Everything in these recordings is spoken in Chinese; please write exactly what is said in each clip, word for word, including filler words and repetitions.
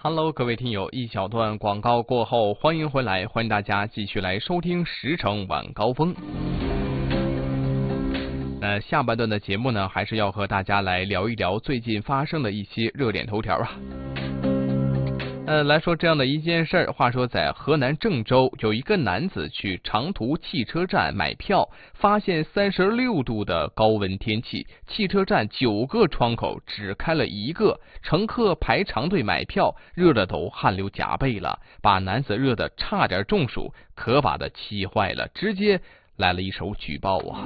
Hello， 各位听友，一小段广告过后，欢迎回来，欢迎大家继续来收听十城晚高峰。那下半段的节目呢，还是要和大家来聊一聊最近发生的一些热点头条啊。呃，来说这样的一件事儿。话说在河南郑州，有一个男子去长途汽车站买票，发现三十六度的高温天气，汽车站九个窗口只开了一个，乘客排长队买票，热得都汗流浃背了，把男子热得差点中暑，可把他气坏了，直接来了一手举报啊。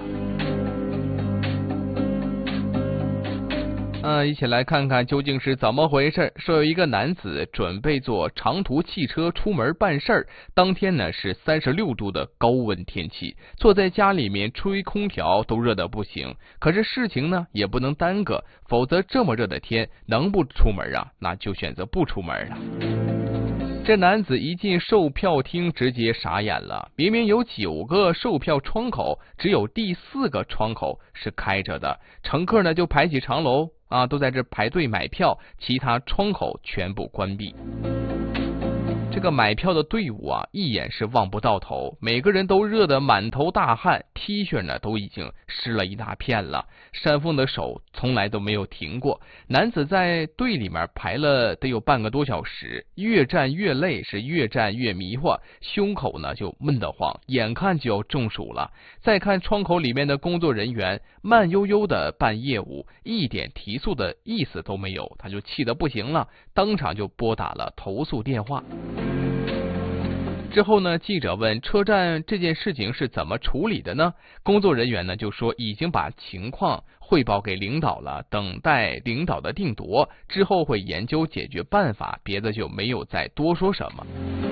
呃，一起来看看究竟是怎么回事。说有一个男子准备坐长途汽车出门办事儿，当天呢是三十六度的高温天气，坐在家里面吹空调都热得不行。可是事情呢也不能耽搁，否则这么热的天能不出门啊？那就选择不出门了。这男子一进售票厅直接傻眼了，明明有九个售票窗口，只有第四个窗口是开着的，乘客呢就排起长龙啊，都在这排队买票，其他窗口全部关闭。这个买票的队伍啊，一眼是望不到头，每个人都热得满头大汗 ，T 恤呢都已经湿了一大片了，扇风的手从来都没有停过。男子在队里面排了得有半个多小时，越站越累，是越站越迷惑，胸口呢就闷得慌，眼看就要中暑了。再看窗口里面的工作人员慢悠悠的办业务，一点提速的意思都没有，他就气得不行了，当场就拨打了投诉电话。之后呢，记者问车站这件事情是怎么处理的呢？工作人员呢就说已经把情况汇报给领导了，等待领导的定夺，之后会研究解决办法，别的就没有再多说什么。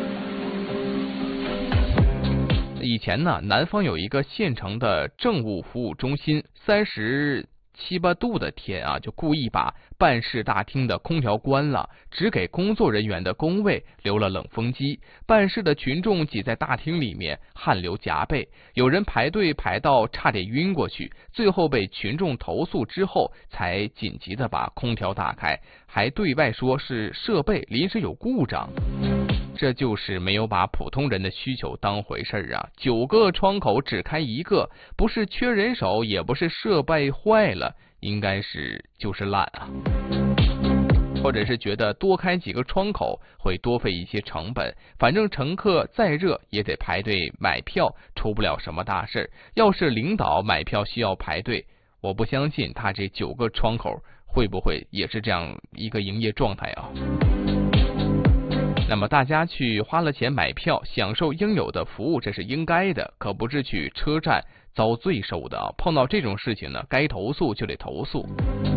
以前呢，南方有一个县城的政务服务中心，三十七八度的天啊，就故意把办事大厅的空调关了，只给工作人员的工位留了冷风机。办事的群众挤在大厅里面，汗流浃背，有人排队排到差点晕过去，最后被群众投诉之后，才紧急的把空调打开，还对外说是设备临时有故障。这就是没有把普通人的需求当回事啊！九个窗口只开一个，不是缺人手，也不是设备坏了，应该是就是懒啊，或者是觉得多开几个窗口会多费一些成本，反正乘客再热也得排队买票，出不了什么大事。要是领导买票需要排队，我不相信他这九个窗口会不会也是这样一个营业状态啊。那么大家去花了钱买票，享受应有的服务，这是应该的，可不是去车站遭罪受的啊！碰到这种事情呢，该投诉就得投诉。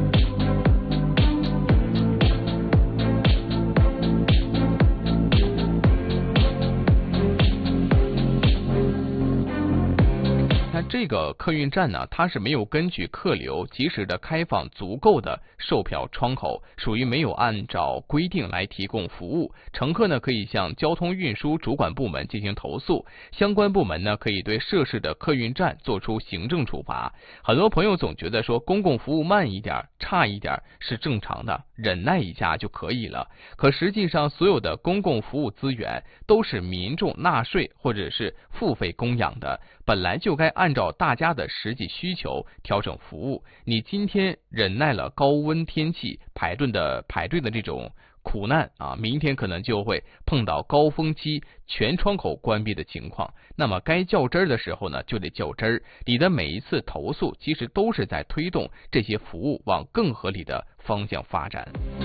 这个客运站呢，它是没有根据客流及时的开放足够的售票窗口，属于没有按照规定来提供服务。乘客呢可以向交通运输主管部门进行投诉，相关部门呢可以对涉事的客运站做出行政处罚。很多朋友总觉得说公共服务慢一点、差一点是正常的，忍耐一下就可以了。可实际上，所有的公共服务资源都是民众纳税或者是付费供养的，本来就该按照照大家的实际需求调整服务。你今天忍耐了高温天气排队的排队的这种苦难啊，明天可能就会碰到高峰期全窗口关闭的情况。那么该较真儿的时候呢，就得较真儿。你的每一次投诉，其实都是在推动这些服务往更合理的方向发展。